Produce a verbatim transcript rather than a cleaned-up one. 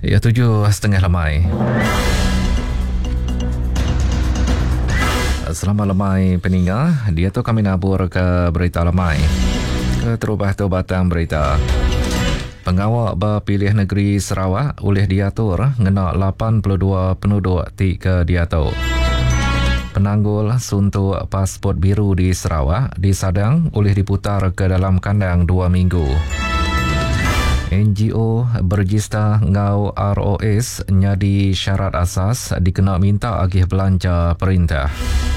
Ya, tujuh setengah lemai. Selamat lemai peninga, dia tu kami nabur ke berita lemai. Ke terubah tu batang berita. Pengawal berpilih negeri Sarawak oleh diatur ngena lapan puluh dua penduduk ti ke diatur. Penanggul suntuk pasport biru di Sarawak disadang oleh diputar ke dalam kandang dua minggu. N G O berregister ngau R O S nyadi syarat asas dikena minta agih belanja perintah.